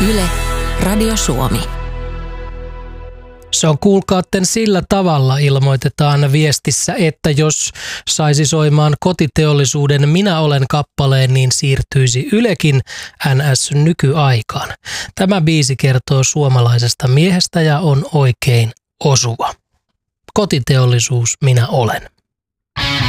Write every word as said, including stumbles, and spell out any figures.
Yle, Radio Suomi. Se on kuulkaatten sillä tavalla, ilmoitetaan viestissä, että jos saisi soimaan Kotiteollisuuden Minä olen kappaleen, niin siirtyisi Ylekin N S-nykyaikaan. Tämä biisi kertoo suomalaisesta miehestä ja on oikein osuva. Kotiteollisuus Minä olen.